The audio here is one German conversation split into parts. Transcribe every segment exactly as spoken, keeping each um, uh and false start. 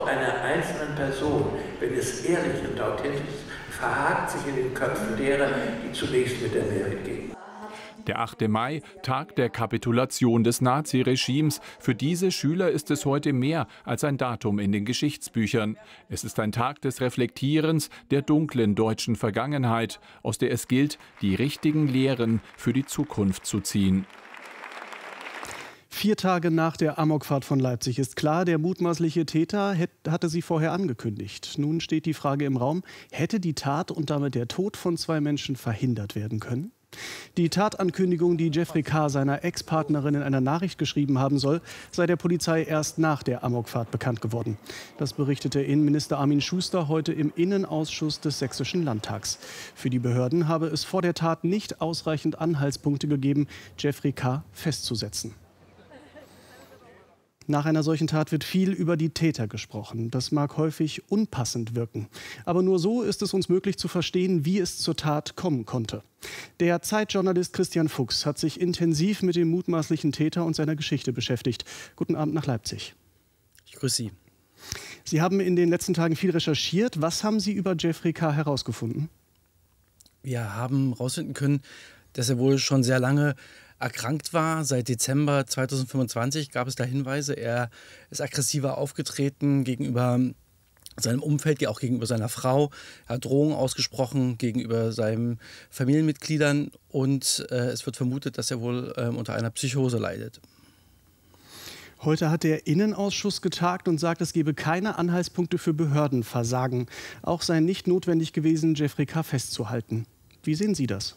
Einer einzelnen Person, wenn es ehrlich und authentisch ist, verhakt sich in den Köpfen derer, die zunächst mit der Mehrheit gehen. Der achte Mai, Tag der Kapitulation des Naziregimes. Für diese Schüler ist es heute mehr als ein Datum in den Geschichtsbüchern. Es ist ein Tag des Reflektierens der dunklen deutschen Vergangenheit, aus der es gilt, die richtigen Lehren für die Zukunft zu ziehen. Vier Tage nach der Amokfahrt von Leipzig ist klar, der mutmaßliche Täter hatte sie vorher angekündigt. Nun steht die Frage im Raum, hätte die Tat und damit der Tod von zwei Menschen verhindert werden können? Die Tatankündigung, die Jeffrey K. seiner Ex-Partnerin in einer Nachricht geschrieben haben soll, sei der Polizei erst nach der Amokfahrt bekannt geworden. Das berichtete Innenminister Armin Schuster heute im Innenausschuss des Sächsischen Landtags. Für die Behörden habe es vor der Tat nicht ausreichend Anhaltspunkte gegeben, Jeffrey K. festzusetzen. Nach einer solchen Tat wird viel über die Täter gesprochen. Das mag häufig unpassend wirken. Aber nur so ist es uns möglich zu verstehen, wie es zur Tat kommen konnte. Der Zeitjournalist Christian Fuchs hat sich intensiv mit dem mutmaßlichen Täter und seiner Geschichte beschäftigt. Guten Abend nach Leipzig. Ich grüße Sie. Sie haben in den letzten Tagen viel recherchiert. Was haben Sie über Jeffrey K. herausgefunden? Wir haben herausfinden können, dass er wohl schon sehr lange erkrankt war. Seit Dezember zweitausendfünfundzwanzig gab es da Hinweise. Er ist aggressiver aufgetreten gegenüber seinem Umfeld, auch gegenüber seiner Frau. Er hat Drohungen ausgesprochen gegenüber seinen Familienmitgliedern. Und äh, es wird vermutet, dass er wohl äh, unter einer Psychose leidet. Heute hat der Innenausschuss getagt und sagt, es gebe keine Anhaltspunkte für Behördenversagen. Auch sei nicht notwendig gewesen, Jeffrey K. festzuhalten. Wie sehen Sie das?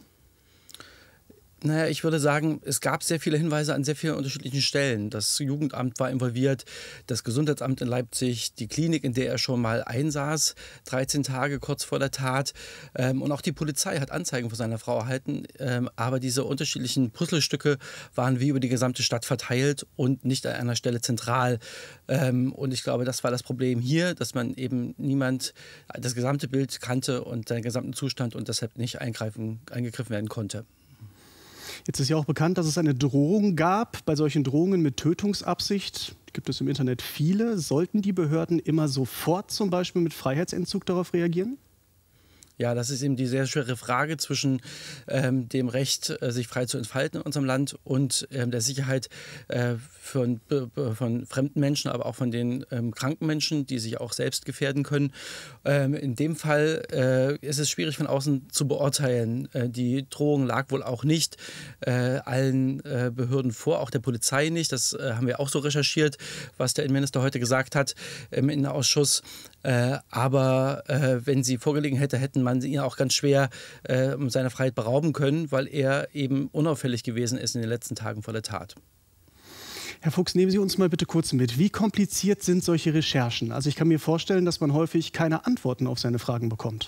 Naja, ich würde sagen, es gab sehr viele Hinweise an sehr vielen unterschiedlichen Stellen. Das Jugendamt war involviert, das Gesundheitsamt in Leipzig, die Klinik, in der er schon mal einsaß, dreizehn Tage kurz vor der Tat. Ähm, und auch die Polizei hat Anzeigen von seiner Frau erhalten. Ähm, aber diese unterschiedlichen Puzzlestücke waren wie über die gesamte Stadt verteilt und nicht an einer Stelle zentral. Ähm, und ich glaube, das war das Problem hier, dass man eben niemand das gesamte Bild kannte und seinen gesamten Zustand und deshalb nicht eingreifen, eingegriffen werden konnte. Jetzt ist ja auch bekannt, dass es eine Drohung gab. Bei solchen Drohungen mit Tötungsabsicht gibt es im Internet viele. Sollten die Behörden immer sofort zum Beispiel mit Freiheitsentzug darauf reagieren? Ja, das ist eben die sehr schwere Frage zwischen ähm, dem Recht, äh, sich frei zu entfalten in unserem Land und ähm, der Sicherheit äh, von, von fremden Menschen, aber auch von den ähm, kranken Menschen, die sich auch selbst gefährden können. Ähm, in dem Fall äh, ist es schwierig von außen zu beurteilen. Äh, die Drohung lag wohl auch nicht äh, allen äh, Behörden vor, auch der Polizei nicht. Das äh, haben wir auch so recherchiert, was der Innenminister heute gesagt hat im Innenausschuss. Äh, aber äh, wenn sie vorgelegen hätte, hätten man ihn auch ganz schwer äh, um seine Freiheit berauben können, weil er eben unauffällig gewesen ist in den letzten Tagen vor der Tat. Herr Fuchs, nehmen Sie uns mal bitte kurz mit. Wie kompliziert sind solche Recherchen? Also ich kann mir vorstellen, dass man häufig keine Antworten auf seine Fragen bekommt.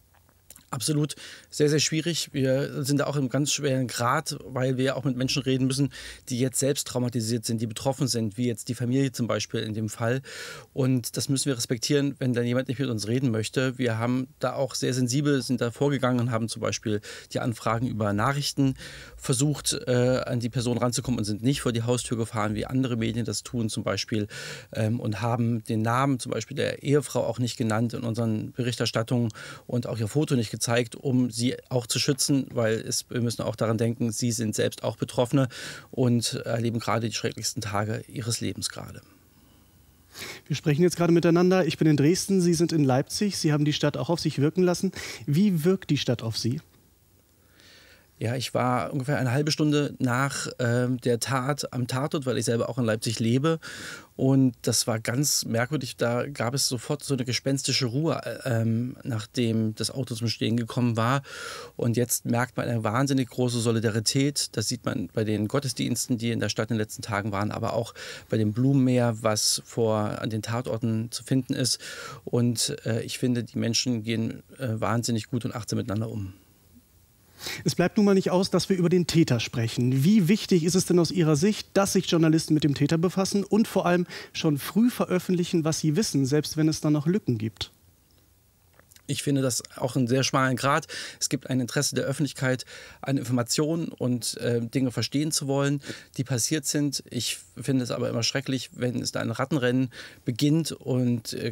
Absolut sehr, sehr schwierig. Wir sind da auch im ganz schweren Grad, weil wir auch mit Menschen reden müssen, die jetzt selbst traumatisiert sind, die betroffen sind, wie jetzt die Familie zum Beispiel in dem Fall. Und das müssen wir respektieren, wenn dann jemand nicht mit uns reden möchte. Wir haben da auch sehr sensibel, sind da vorgegangen und haben zum Beispiel die Anfragen über Nachrichten versucht, äh, an die Person ranzukommen und sind nicht vor die Haustür gefahren, wie andere Medien das tun zum Beispiel, ähm, und haben den Namen zum Beispiel der Ehefrau auch nicht genannt in unseren Berichterstattungen und auch ihr Foto nicht gezeigt, um sie auch zu schützen, weil es, wir müssen auch daran denken, sie sind selbst auch Betroffene und erleben gerade die schrecklichsten Tage ihres Lebens gerade. Wir sprechen jetzt gerade miteinander. Ich bin in Dresden, Sie sind in Leipzig. Sie haben die Stadt auch auf sich wirken lassen. Wie wirkt die Stadt auf Sie? Ja, ich war ungefähr eine halbe Stunde nach ähm, der Tat am Tatort, weil ich selber auch in Leipzig lebe. Und das war ganz merkwürdig. Da gab es sofort so eine gespenstische Ruhe, ähm, nachdem das Auto zum Stehen gekommen war. Und jetzt merkt man eine wahnsinnig große Solidarität. Das sieht man bei den Gottesdiensten, die in der Stadt in den letzten Tagen waren, aber auch bei dem Blumenmeer, was vor an den Tatorten zu finden ist. Und äh, ich finde, die Menschen gehen äh, wahnsinnig gut und achtsam miteinander um. Es bleibt nun mal nicht aus, dass wir über den Täter sprechen. Wie wichtig ist es denn aus Ihrer Sicht, dass sich Journalisten mit dem Täter befassen und vor allem schon früh veröffentlichen, was sie wissen, selbst wenn es dann noch Lücken gibt? Ich finde das auch einen sehr schmalen Grat. Es gibt ein Interesse der Öffentlichkeit an Informationen und äh, Dinge verstehen zu wollen, die passiert sind. Ich finde es aber immer schrecklich, wenn es da ein Rattenrennen beginnt und äh,